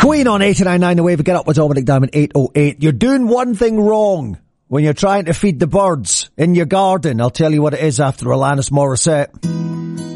Queen on 89.9 The Wave. Get up with Dominic Diamond, 808. You're doing one thing wrong when you're trying to feed the birds in your garden. I'll tell you what it is after Alanis Morissette.